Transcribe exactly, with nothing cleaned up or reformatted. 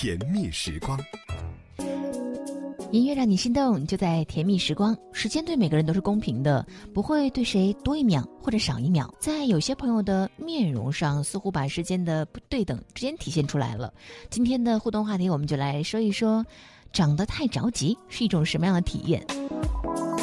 甜蜜时光。 音乐让你心动，就在甜蜜时光。时间对每个人都是公平的，不会对谁多一秒或者少一秒。在有些朋友的面容上，似乎把时间的不对等之间体现出来了。今天的互动话题，我们就来说一说，长得太着急是一种什么样的体验。